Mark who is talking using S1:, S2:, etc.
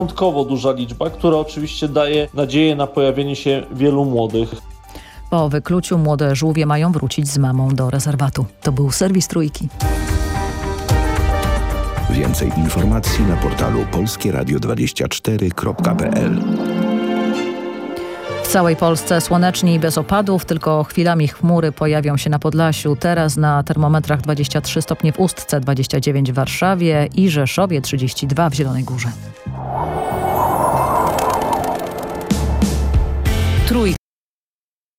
S1: Wyjątkowo duża liczba, która oczywiście daje nadzieję na pojawienie się wielu młodych.
S2: Po wykluciu młode żółwie mają wrócić z mamą do rezerwatu. To był serwis Trójki.
S3: Więcej informacji na portalu polskieradio24.pl.
S2: W całej Polsce słonecznie i bez opadów, tylko chwilami chmury pojawią się na Podlasiu. Teraz na termometrach 23 stopnie w Ustce, 29 w Warszawie i Rzeszowie, 32 w Zielonej Górze. Trójka.